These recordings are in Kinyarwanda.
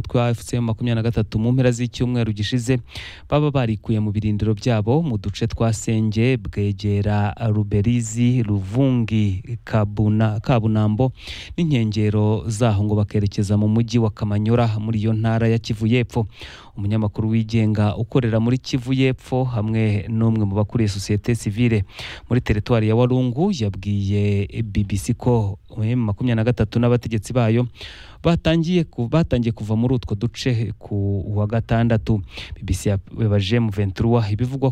umutwe wa FCM23 mu mpera z'icyumweru gishize baba barikuye mu birindiro byabo mu duce twa Senge, Bwegera, Ruberizi, Ruvungi, Kabunambo n'inkengero zaho ngo bakerekeza mu mujyi wa Kamanyora muri iyo ntara ya Kivu y'Epfo. Umunyamakuru wigenga ukorera muri Kivu y'Epfo hamwe n'umwe mu bakuriye societe civile muri teritwari ya Walungu yabwiye BBC ko M23 n'abategetsi bayo batangiye kuva muri utwo duce ku wa gatandatu. BBC yabaje mu 23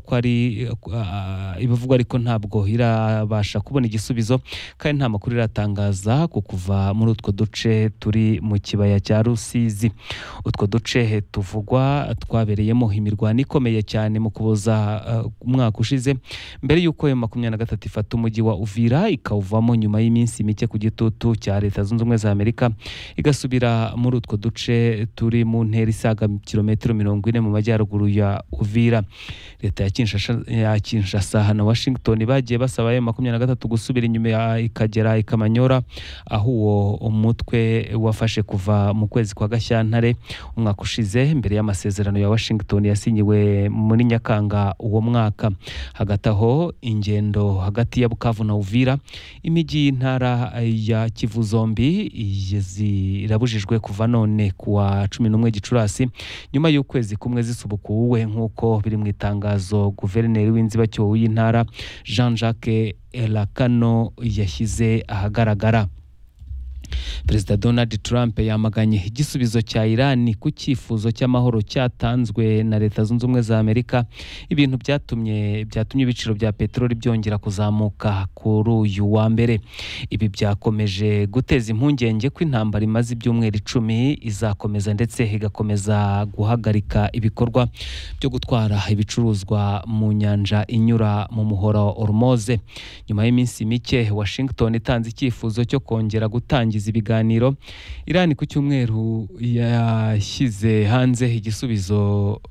ibivugwa ariko ntabwo irabasha kubona igisubizo kandi nta makuru iratangaza ku kuva muri utwo duce turi mu kibaya cya Rusizi. Utwo duce tuvugwa twabereyemo imirwano ikomeye cyane mu kuboza umwaka ushize mbere y'uko M23 ifata umujyi wa Uvira ikawuvamo nyuma y'iminsi mike ku gitutu cya Leta Zunze Ubumwe za Amerika igasubira muri utwo duce turi mu ntera isaga kilometero 40 mu majyaruguru ya Uvira. Leta ya Kinshasa na Washington bagiye basaba M23 gusubira inyuma ikagera ikamanyora aho uwo umutwe wafashe kuva mu kwezi kwa Gashyantare umwaka ushize mbere y'amasezerano ya Washington yasinyiwe muri Nyakanga uwo mwaka. Hagati aho ingendo hagati ya Bukavu na Uvira imijyi y'intara ya Kivu zombi zirabujijwe kuva none kuwa 11 Gicurasi nyuma y'ukwezi kumwe zisubukuwe nk'uko biri mu itangazo guverineri w'inzibacyuho w'intara Jean-Jacques Elakano yashyize ahagaragara. Perezida Donald Trump yamaganye igisubizo cya Iran ku cyifuzo cy'amahoro cyatanzwe na Leta Zunze Ubumwe za Amerika, ibintu byatumye ibiciro bya peteroli byongera kuzamuka kuri uyu wa mbere. Ibi byakomeje guteza impungenge ko intambara imaze ibyumweru 10 izakomeza ndetse igakomeza guhagarika ibikorwa byo gutwara ibicuruzwa mu nyanja inyura mu muhora wa Hormuz. Nyuma y'iminsi mike Washington itanze icyifuzo cyo kongera gutangiza ibiganiro, Iran ku cyumweru yashyize hanze igisubizo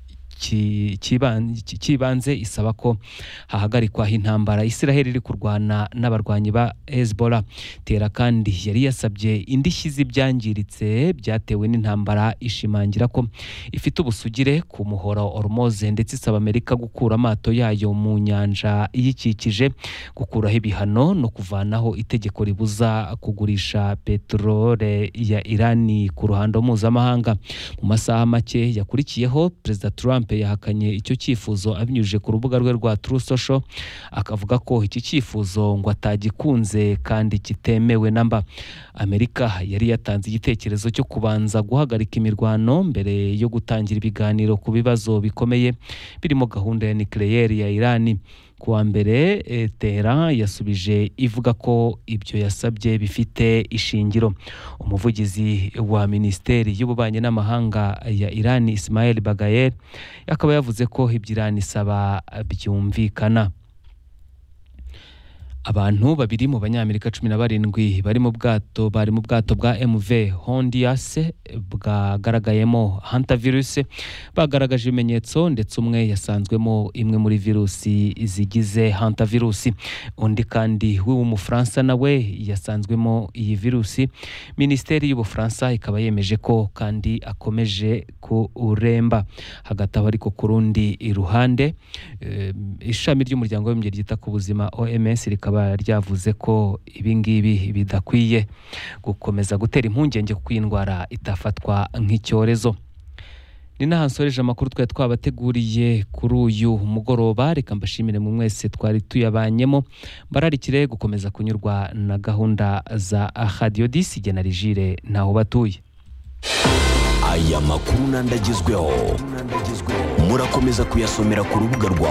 kibanze isaba ko hahagarikwa intambara Israel iri kurwana n'abarwanyi ba Hezbollah. Tera kandi yari yasabye indishyi z'ibyangiritse byatewe n'intambara, ishimangira ko ifite ubusugire ku muhora wa Hormuz ndetse isaba Amerika gukura amato yayo mu nyanja iyikikije, gukuraho ibihano no kuvanaho itegeko ribuza kugurisha peterole ya Iran ku ruhando mpuzamahanga. Mu masaha make yakurikiyeho Perezida Trump yahakanye icyo cyifuzo abinyujije ku rubuga rwe rwa Truth Social, akavuga ko iki cyifuzo ngo atagikunze kandi kitemewe namba. Amerika yari yatanze igitekerezo cyo kubanza guhagarika imirwano mbere yo gutangira ibiganiro ku bibazo bikomeye birimo gahunda ya nucleaire ya Iran. Kuwa mbere Tehran yasubije ivuga ko ibyo yasabye bifite ishingiro. Umuvugizi wa Minisiteri y'Ububanyi n'Amahanga ya Iran Ismail Bagayer akaba yavuze ko ibyo Iran isaba byumvikana. Abantu babiri mu banyamerika 17 bari mu bwato bwa MV Hondias bwagaragayemo hantavirus bagaragaje ibimenyetso ndetse umwe yasanzwemo imwe muri virusi zigize hantavirus, undi kandi w'Umufaransa nawe yasanzwemo iyi virusi. Minisiteri y'Ubufaransa ikaba yemeje ko kandi akomeje kuremba. Hagati aho ariko ku rundi iruhande ishami ry'umuryango w'abibumbye ryita ku buzima OMS rikaba ryavuze ko ibingibi bidakwiye gukomeza gutera impungenge kuko indwara itafatwa nk'icyorezo. Ni nahansoreje amakuru twari twabateguriye kuri uyu mugoroba. Reka mbashimire mu mwese twari tuyabanyemo, bararikire gukomeza kunyurwa na gahunda za Radio 10 igena Rigire ntaho batuye. Aya makuru nandagezweho murakomeza kuyasomera ku rubuga rwa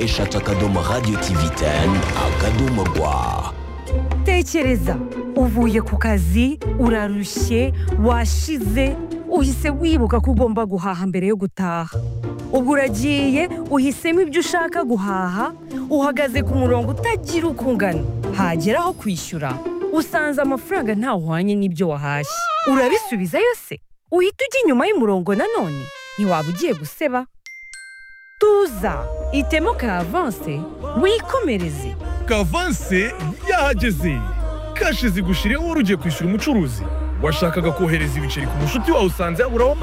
wa@radio-tv10.rw. Tekereza, uvuye ku kazi urarushye, washize, uhise wibuka ko ugomba guhaha mbere yo gutaha. Ubwo uragiye uhisemo ibyo ushaka guhaha, uhagaze ku murongo utagira uko ungana, hagera aho kwishyura usanze amafaranga ntahwanye n'ibyo wahashye. Urabisubizayo se? Uhita ujya inyuma y'umurongo nanone? Ntiwaba ugiye guseba? Tuza, itemo ka avance wikomereze. Kavanse yahageze. Kashi zigushiriyeho urugiye kwishyura umucuruzi. Washakaga kohereza ibiceri ku mushuti wawe usanze aburaho